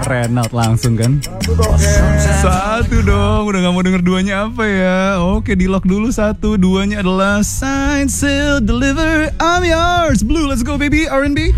Renald langsung kan. Satu dong, udah gak mau denger duanya apa ya. Oke, di lock dulu satu. Duanya adalah Sign, Seal, Deliver, I'm Yours. Blue, let's go baby, R&B.